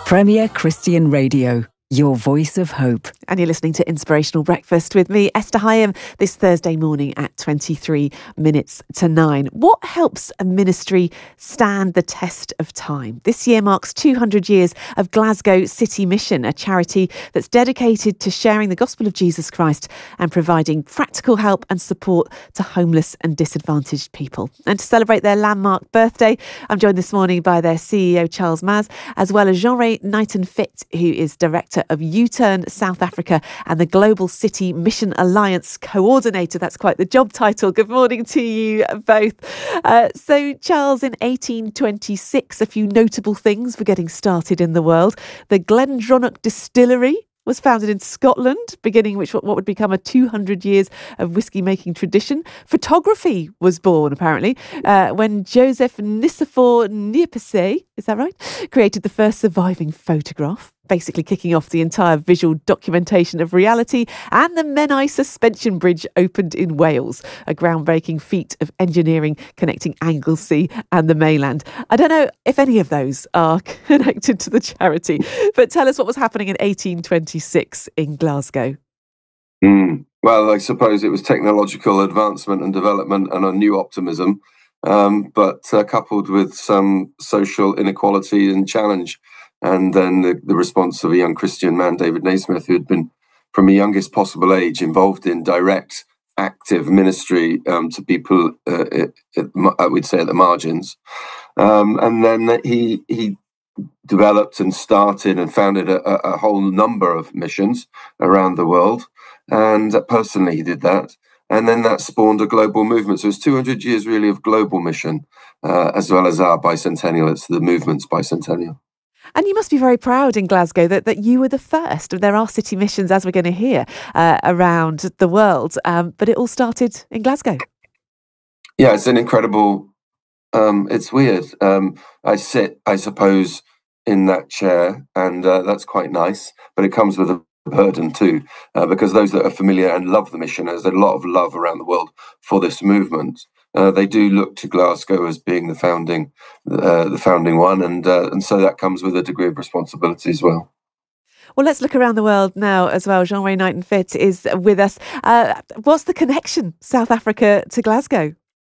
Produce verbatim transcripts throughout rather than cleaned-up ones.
Premier Christian Radio, your voice of hope. And you're listening to Inspirational Breakfast with me, Esther Hyam, this Thursday morning at twenty-three minutes to nine. What helps a ministry stand the test of time? This year marks two hundred years of Glasgow City Mission, a charity that's dedicated to sharing the gospel of Jesus Christ and providing practical help and support to homeless and disadvantaged people. And to celebrate their landmark birthday, I'm joined this morning by their C E O, Charles Maz, as well as Jean-Ray Knighton-Fitt, who is Director of U-Turn South Africa and the Global City Mission Alliance Coordinator. That's quite the job title. Good morning to you both. Uh, so, Charles, in eighteen twenty-six, a few notable things for getting started in the world. The Glendronach Distillery was founded in Scotland, beginning which what would become a two hundred years of whisky-making tradition. Photography was born, apparently, uh, when Joseph Nicephore Niepce, is that right, created the first surviving photograph, basically kicking off the entire visual documentation of reality. And the Menai Suspension Bridge opened in Wales, a groundbreaking feat of engineering connecting Anglesey and the mainland. I don't know if any of those are connected to the charity, but tell us what was happening in eighteen twenty-six in Glasgow. Mm. Well, I suppose it was technological advancement and development and a new optimism, um, but uh, coupled with some social inequality and challenge. And then the, the response of a young Christian man, David Naismith, who had been, from a youngest possible age, involved in direct, active ministry um, to people, uh, at, at, I would say, at the margins. Um, and then he he developed and started and founded a, a whole number of missions around the world. And personally, he did that. And then that spawned a global movement. So it's two hundred years, really, of global mission, uh, as well as our bicentennial. It's the movement's bicentennial. And you must be very proud in Glasgow that, that you were the first. There are city missions, as we're going to hear, uh, around the world, um, but it all started in Glasgow. Yeah, it's an incredible, um, it's weird. Um, I sit, I suppose, in that chair, and uh, that's quite nice, but it comes with a burden too, uh, because those that are familiar and love the mission, there's a lot of love around the world for this movement. Uh, they do look to Glasgow as being the founding, uh, the founding one, and uh, and so that comes with a degree of responsibility as well. Well, let's look around the world now as well. Jean-Ray Knighton-Fitt is with us. Uh, what's the connection, South Africa to Glasgow?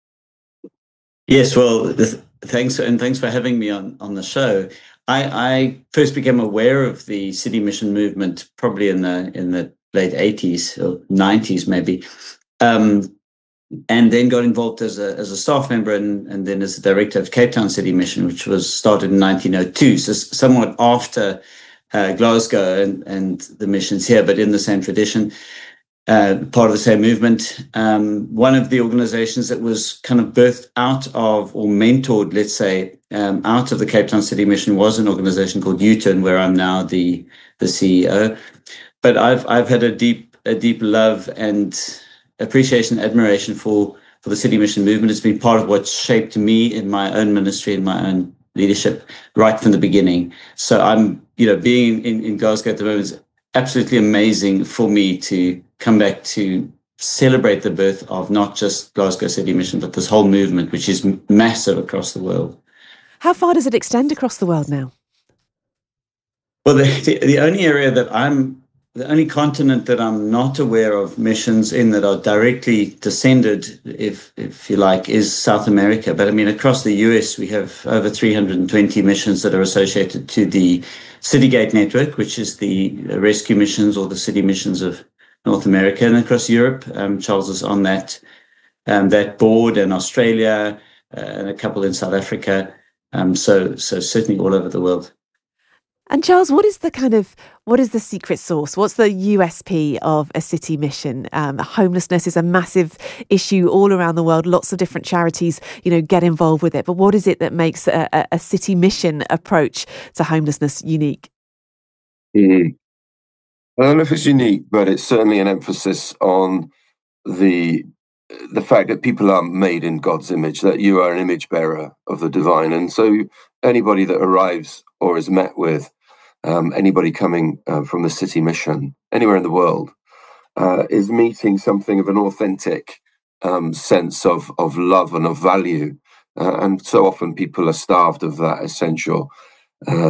Yes, well, th- thanks, and thanks for having me on, on the show. I, I first became aware of the City Mission movement probably in the in the late eighties or nineties, maybe. Um, And then got involved as a as a staff member and, and then as the director of Cape Town City Mission, which was started in nineteen oh two, so somewhat after uh, Glasgow and, and the missions here, but in the same tradition, uh, part of the same movement. Um, one of the organizations that was kind of birthed out of or mentored, let's say, um, out of the Cape Town City Mission was an organization called U-Turn, where I'm now the the C E O. But I've I've had a deep a deep love and appreciation, admiration for, for the City Mission movement. It's been part of what shaped me in my own ministry and my own leadership right from the beginning. So I'm, you know, being in, in Glasgow at the moment is absolutely amazing for me to come back to celebrate the birth of not just Glasgow City Mission, but this whole movement, which is massive across the world. How far does it extend across the world now? Well, the, the, the only area that I'm The only continent that I'm not aware of missions in that are directly descended, if if you like, is South America. But I mean, across the U S, we have over three hundred twenty missions that are associated to the Citygate network, which is the rescue missions or the city missions of North America. And across Europe, um, Charles is on that um, that board, and Australia, uh, and a couple in South Africa. Um, so so certainly all over the world. And Charles, what is the kind of, what is the secret sauce? What's the U S P of a city mission? Um, homelessness is a massive issue all around the world. Lots of different charities, you know, get involved with it. But what is it that makes a, a, a city mission approach to homelessness unique? Mm. I don't know if it's unique, but it's certainly an emphasis on the the fact that people are made in God's image, that you are an image bearer of the divine. And so anybody that arrives or is met with, um, anybody coming uh, from the city mission, anywhere in the world, uh, is meeting something of an authentic um, sense of, of love and of value. Uh, and so often people are starved of that essential uh,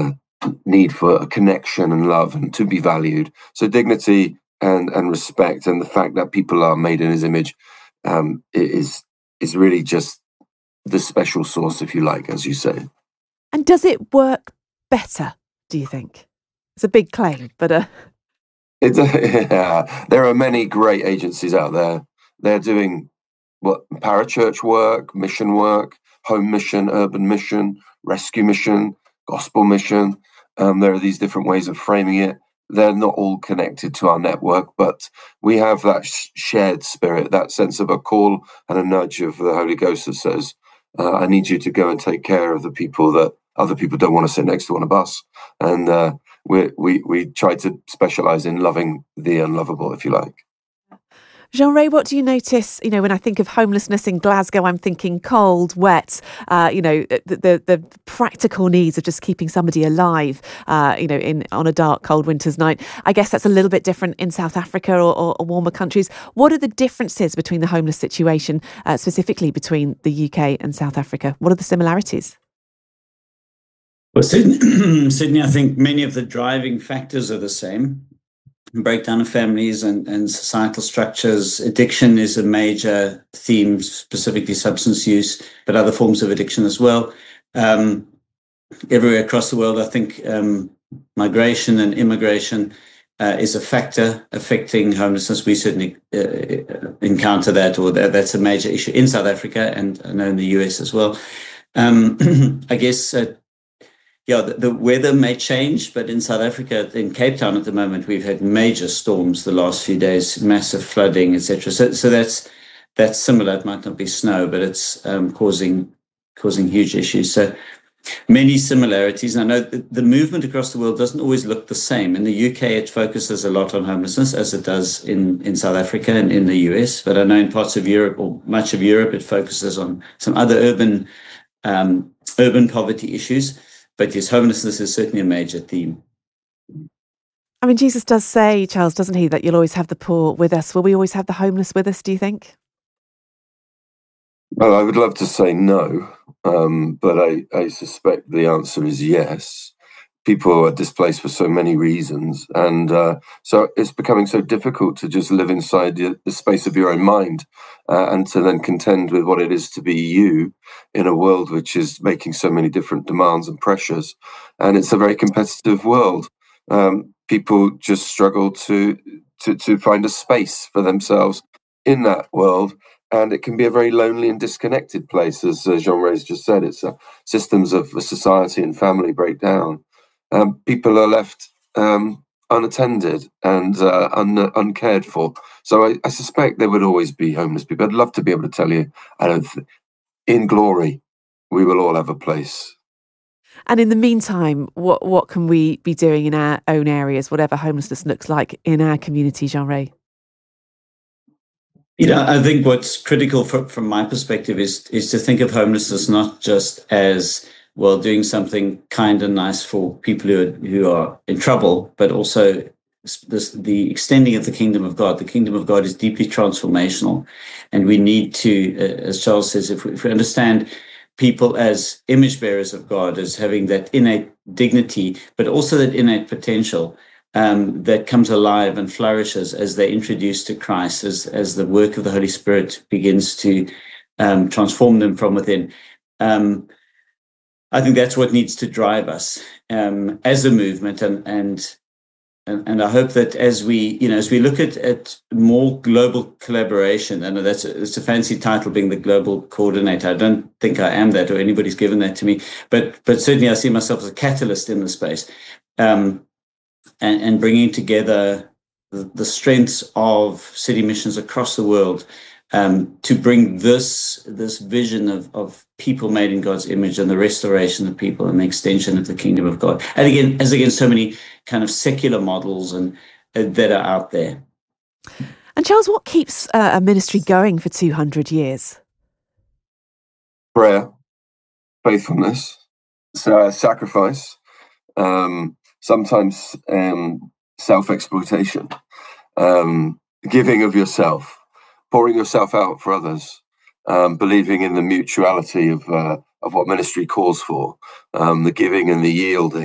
need for a connection and love and to be valued. So dignity and, and respect, and the fact that people are made in his image um, is is really just the special sauce, if you like, as you say. And does it work better, do you think? It's a big claim, but... Uh... It's a, yeah, there are many great agencies out there. They're doing what parachurch work, mission work, home mission, urban mission, rescue mission, gospel mission. Um, there are these different ways of framing it. They're not all connected to our network, but we have that sh- shared spirit, that sense of a call and a nudge of the Holy Ghost that says, uh, I need you to go and take care of the people that other people don't want to sit next to on a bus. And uh, we, we, we try to specialize in loving the unlovable, if you like. Jean-Ray, what do you notice? You know, when I think of homelessness in Glasgow, I'm thinking cold, wet, uh, you know, the, the the practical needs of just keeping somebody alive, uh, you know, in on a dark, cold winter's night. I guess that's a little bit different in South Africa or, or, or warmer countries. What are the differences between the homeless situation, uh, specifically between the U K and South Africa? What are the similarities? Well, Sydney, Sydney, I think many of the driving factors are the same. Breakdown of families and, and societal structures. Addiction is a major theme, specifically substance use, but other forms of addiction as well. Um, everywhere across the world, I think um, migration and immigration uh, is a factor affecting homelessness. We certainly uh, encounter that, or that, that's a major issue in South Africa and I know in the U S as well. Um, I guess uh, Yeah, the, the weather may change, but in South Africa, in Cape Town at the moment, we've had major storms the last few days, massive flooding, et cetera. So, so that's that's similar. It might not be snow, but it's um, causing causing huge issues. So many similarities. And I know the, the movement across the world doesn't always look the same. In the U K, it focuses a lot on homelessness, as it does in, in South Africa and in the U S. But I know in parts of Europe, or much of Europe, it focuses on some other urban um, urban poverty issues. But yes, homelessness is certainly a major theme. I mean, Jesus does say, Charles, doesn't he, that you'll always have the poor with us. Will we always have the homeless with us, do you think? Well, I would love to say no, um, but I, I suspect the answer is yes. People are displaced for so many reasons, and uh, so it's becoming so difficult to just live inside the, the space of your own mind uh, and to then contend with what it is to be you in a world which is making so many different demands and pressures. And it's a very competitive world. Um, people just struggle to, to to find a space for themselves in that world. And it can be a very lonely and disconnected place, as uh, Jean-Ray's just said. It's uh, systems of society and family break down. Um, people are left um, unattended and uh, un- uncared for. So I, I suspect there would always be homeless people. I'd love to be able to tell you, I don't th- in glory, we will all have a place. And in the meantime, what what can we be doing in our own areas, whatever homelessness looks like in our community, Jean-Ray? You know, I think what's critical for, from my perspective is is to think of homelessness not just as, well, doing something kind and nice for people who are, who are in trouble, but also this, the extending of the kingdom of God. The kingdom of God is deeply transformational, and we need to, uh, as Charles says, if we, if we understand people as image bearers of God, as having that innate dignity, but also that innate potential um, that comes alive and flourishes as they're introduced to Christ, as, as the work of the Holy Spirit begins to um, transform them from within. Um, I think that's what needs to drive us um, as a movement, and and and and I hope that as we, you know, as we look at, at more global collaboration, and that's a, it's a fancy title, being the global coordinator. I don't think I am that, or anybody's given that to me, but but certainly I see myself as a catalyst in the space, um, and, and bringing together the, the strengths of city missions across the world. Um, to bring this this vision of, of people made in God's image and the restoration of people and the extension of the kingdom of God. And again, as against so many kind of secular models and uh, that are out there. And Charles, what keeps uh, a ministry going for two hundred years? Prayer, faithfulness, uh, sacrifice, um, sometimes um, self-exploitation, um, giving of yourself, pouring yourself out for others, um, believing in the mutuality of uh, of what ministry calls for, um, the giving and the yielding,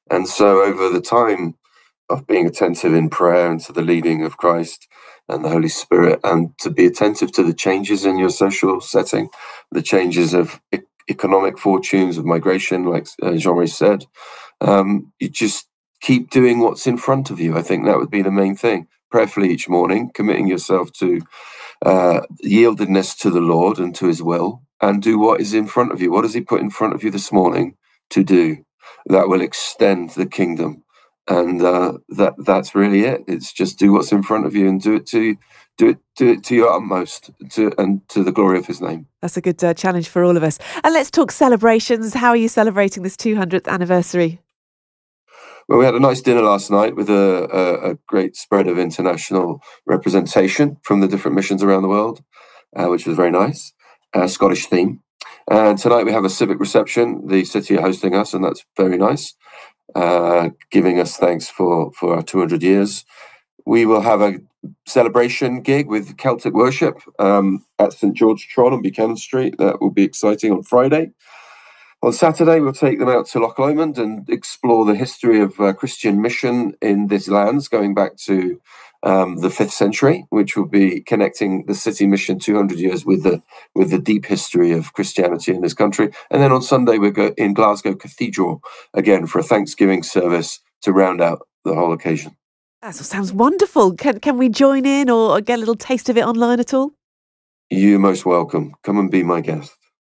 And so over the time of being attentive in prayer and to the leading of Christ and the Holy Spirit, and to be attentive to the changes in your social setting, the changes of e- economic fortunes, of migration, like uh, Jean-Marie said, um, you just keep doing what's in front of you. I think that would be the main thing. Prayerfully each morning, committing yourself to uh, yieldedness to the Lord and to his will, and do what is in front of you. What has he put in front of you this morning to do that will extend the kingdom? And uh, that that's really it. It's just do what's in front of you and do it to do it do it to your utmost, to and to the glory of his name. That's a good uh, challenge for all of us. And let's talk celebrations. How are you celebrating this two hundredth anniversary? Well, we had a nice dinner last night with a, a, a great spread of international representation from the different missions around the world, uh, which was very nice. Uh, Scottish theme. And tonight we have a civic reception. The city are hosting us, and that's very nice. Uh, giving us thanks for, for our two hundred years. We will have a celebration gig with Celtic worship um, at St George Tron on Buchanan Street. That will be exciting on Friday. On Saturday, we'll take them out to Loch Lomond and explore the history of uh, Christian mission in these lands, going back to um, the fifth century, which will be connecting the city mission two hundred years with the with the deep history of Christianity in this country. And then on Sunday, we'll go in Glasgow Cathedral again for a Thanksgiving service to round out the whole occasion. That sounds wonderful. Can can we join in or get a little taste of it online at all? You're most welcome. Come and be my guest.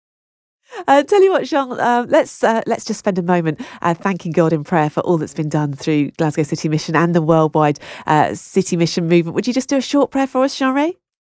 Uh, tell you what, Jean, uh, let's uh, let's just spend a moment uh, thanking God in prayer for all that's been done through Glasgow City Mission and the worldwide uh, City Mission movement. Would you just do a short prayer for us, Jean-Ray?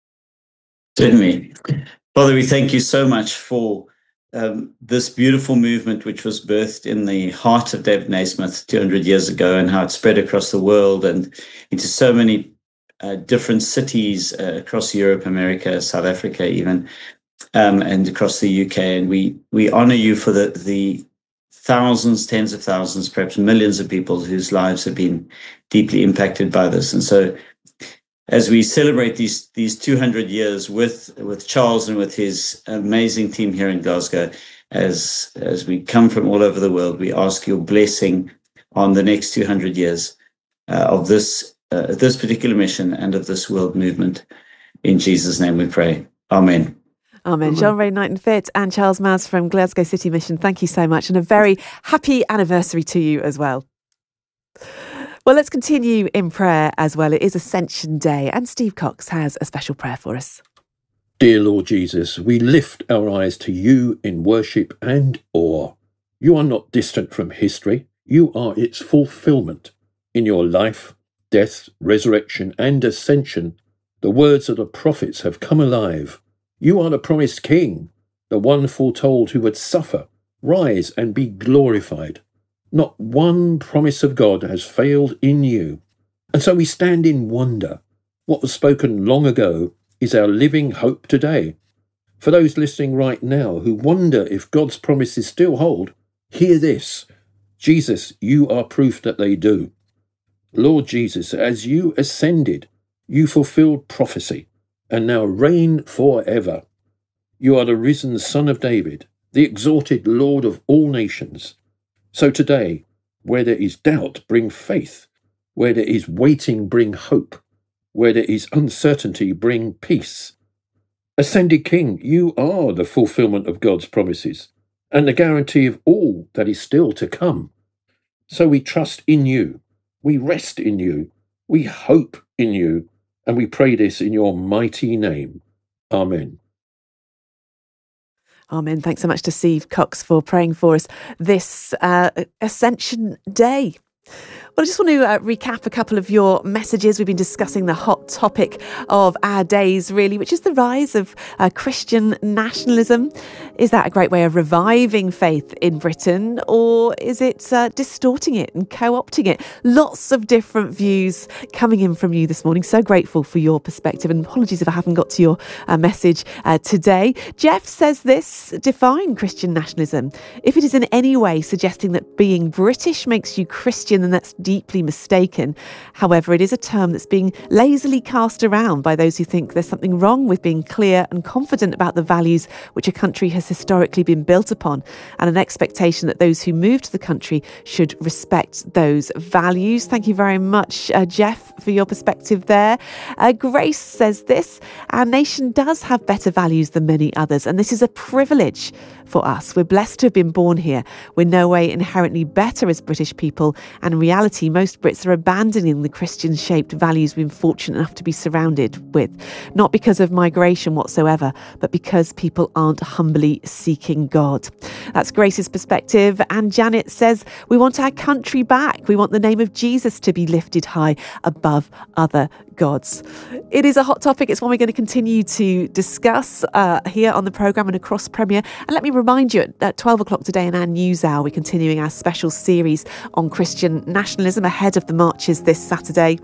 Certainly. Father, we thank you so much for um, this beautiful movement which was birthed in the heart of David Naismith two hundred years ago, and how it spread across the world and into so many uh, different cities uh, across Europe, America, South Africa even. Um, and across the U K, and we we honor you for the the thousands, tens of thousands, perhaps millions of people whose lives have been deeply impacted by this. And so, as we celebrate these these two hundred years with with Charles and with his amazing team here in Glasgow, as as we come from all over the world, we ask your blessing on the next two hundred years uh, of this uh, this particular mission and of this world movement. In Jesus' name, we pray. Amen. Amen. Jean-Ray Knighton-Fit and Charles Maz from Glasgow City Mission, thank you so much, and a very happy anniversary to you as well. Well, let's continue in prayer as well. It is Ascension Day, and Steve Cox has a special prayer for us. Dear Lord Jesus, we lift our eyes to you in worship and awe. You are not distant from history. You are its fulfillment. In your life, death, resurrection, and ascension, the words of the prophets have come alive. You are the promised King, the one foretold who would suffer, rise, and be glorified. Not one promise of God has failed in you. And so we stand in wonder. What was spoken long ago is our living hope today. For those listening right now who wonder if God's promises still hold, hear this. Jesus, you are proof that they do. Lord Jesus, as you ascended, you fulfilled prophecy, and now reign forever. You are the risen Son of David, the exalted Lord of all nations. So today, where there is doubt, bring faith. Where there is waiting, bring hope. Where there is uncertainty, bring peace. Ascended King, you are the fulfillment of God's promises, and the guarantee of all that is still to come. So we trust in you, we rest in you, we hope in you, and we pray this in your mighty name. Amen. Amen. Thanks so much to Steve Cox for praying for us this uh, Ascension Day. Well, I just want to uh, recap a couple of your messages. We've been discussing the hot topic of our days, really, which is the rise of uh, Christian nationalism. Is that a great way of reviving faith in Britain, or is it uh, distorting it and co-opting it? Lots of different views coming in from you this morning. So grateful for your perspective, and apologies if I haven't got to your uh, message uh, today. Jeff says this: define Christian nationalism. If it is in any way suggesting that being British makes you Christian, then that's deeply mistaken. However, it is a term that's being lazily cast around by those who think there's something wrong with being clear and confident about the values which a country has historically been built upon, and an expectation that those who move to the country should respect those values. Thank you very much, uh, Jeff, for your perspective there. Uh, Grace says this: our nation does have better values than many others, and this is a privilege for us. We're blessed to have been born here. We're no way inherently better as British people, and in reality, most Brits are abandoning the Christian-shaped values we've been fortunate enough to be surrounded with, not because of migration whatsoever, but because people aren't humbly seeking God. That's Grace's perspective. And Janet says, we want our country back. We want the name of Jesus to be lifted high above other gods. It is a hot topic. It's one we're going to continue to discuss uh, here on the programme and across Premier. And let me remind you, at twelve o'clock today in our news hour, we're continuing our special series on Christian nationalism ahead of the marches this Saturday.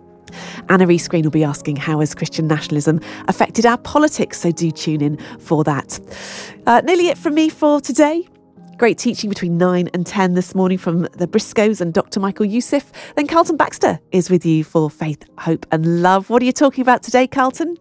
Anna Rees Green will be asking, how has Christian nationalism affected our politics? So do tune in for that. Uh, nearly it from me for today. Great teaching between nine and ten this morning from the Briscoes and Doctor Michael Youssef. Then Carlton Baxter is with you for Faith, Hope and Love. What are you talking about today, Carlton?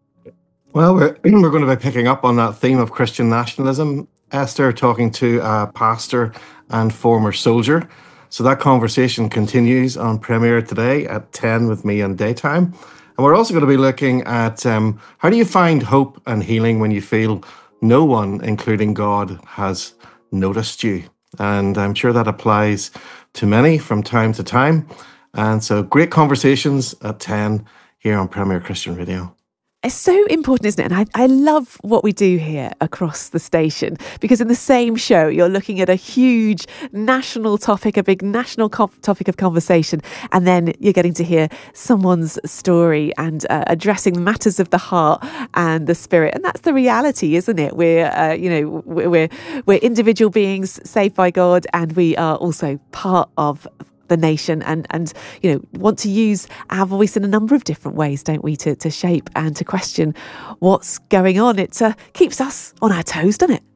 Well, we're, we're going to be picking up on that theme of Christian nationalism. Esther talking to a pastor and former soldier. So that conversation continues on Premier today at ten with me on Daytime. And we're also going to be looking at um, how do you find hope and healing when you feel no one, including God, has noticed you. And I'm sure that applies to many from time to time. And so great conversations at ten here on Premier Christian Radio. It's so important, isn't it? And I, I love what we do here across the station, because in the same show, you're looking at a huge national topic, a big national co- topic of conversation, and then you're getting to hear someone's story and uh, addressing matters of the heart and the spirit. And that's the reality, isn't it? We're, uh, you know, we're we're individual beings saved by God, and we are also part of the nation, and and you know, want to use our voice in a number of different ways, don't we, to, to shape and to question what's going on. It uh, keeps us on our toes, doesn't it?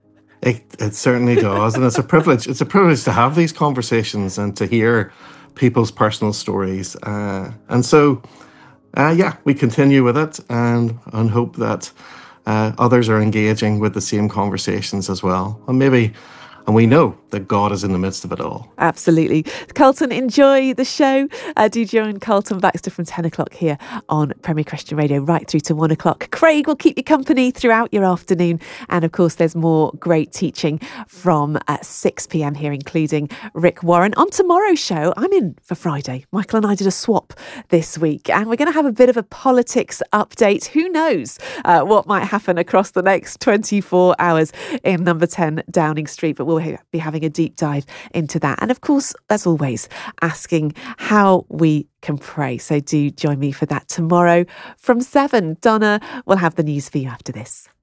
It, it certainly does, and it's a privilege. It's a privilege to have these conversations and to hear people's personal stories. Uh, and so, uh, yeah, we continue with it, and and hope that uh, others are engaging with the same conversations as well, and maybe. And we know that God is in the midst of it all. Absolutely. Carlton, enjoy the show. Uh, do join Carlton Baxter from ten o'clock here on Premier Christian Radio right through to one o'clock. Craig will keep you company throughout your afternoon. And of course, there's more great teaching from uh, six p.m. here, including Rick Warren. On tomorrow's show, I'm in for Friday. Michael and I did a swap this week, and we're going to have a bit of a politics update. Who knows uh, what might happen across the next twenty-four hours in number ten Downing Street, but we'll be having a deep dive into that. And of course, as always, asking how we can pray. So do join me for that tomorrow from seven. Donna will have the news for you after this.